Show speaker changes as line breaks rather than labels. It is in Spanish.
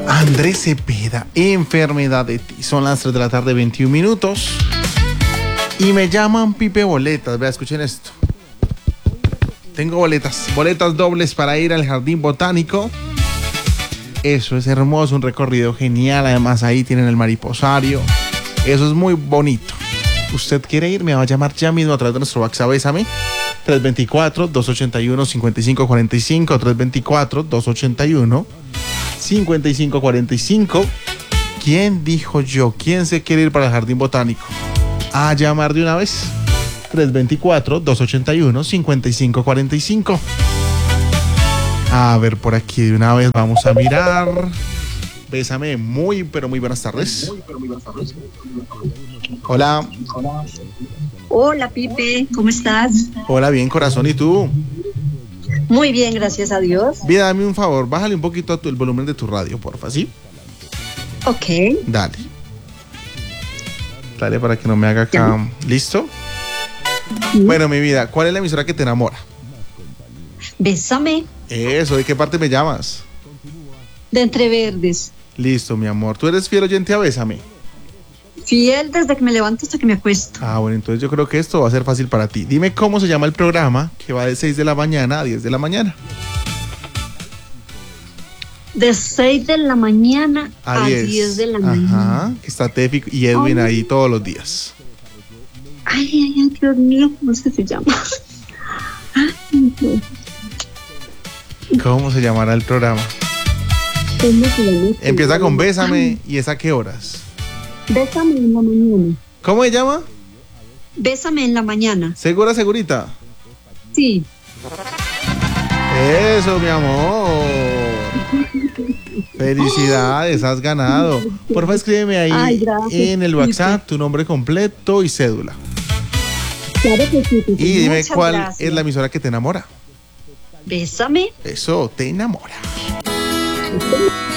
Andrés Cepeda, Enfermedad de ti. Son las 3 de la tarde, 21 minutos. Y me llaman Pipe Boletas. Vea, escuchen esto. Tengo boletas dobles para ir al Jardín Botánico. Eso es hermoso, un recorrido genial. Además, ahí tienen el mariposario. Eso es muy bonito. ¿Usted quiere ir? Me va a llamar ya mismo a través de nuestro WhatsApp. Bésame. 324-281-5545. 324-281-5545. ¿Quién dijo yo? ¿Quién se quiere ir para el Jardín Botánico? A llamar de una vez. 324-281-5545. A ver, por aquí de una vez vamos a mirar. Bésame, pero muy buenas tardes. Hola.
Hola, Pipe, ¿cómo estás?
Hola, bien, corazón, ¿y tú?
Muy bien, gracias a Dios.
Bien, dame un favor, bájale un poquito el volumen de tu radio, porfa, ¿sí?
Ok.
Dale para que no me haga acá. ¿Listo? Sí. Bueno, mi vida, ¿cuál es la emisora que te enamora?
Bésame.
Eso, ¿de qué parte me llamas?
De Entreverdes.
Listo, mi amor. ¿Tú eres fiel oyente a Bésame?
Fiel desde que me levanto hasta que me acuesto.
Bueno, entonces yo creo que esto va a ser fácil para ti. Dime cómo se llama el programa que va de 6 de la mañana a 10 de la mañana.
De 6 de la mañana a 10 de la mañana.
Ajá, que está Tefi y Edwin ahí todos los días.
Ay, Dios mío, ¿cómo es que se llama?
¿Cómo se llamará el programa? Empieza con Bésame. ¿Y es a qué horas?
Bésame en la mañana.
¿Cómo se llama?
Bésame en la mañana.
¿Segura, segurita?
Sí.
Eso, mi amor. Felicidades, has ganado. Porfa, escríbeme ahí en el WhatsApp tu nombre completo y cédula.
Claro que sí.
Y dime cuál es la emisora que te enamora.
Bésame.
Eso, te enamora.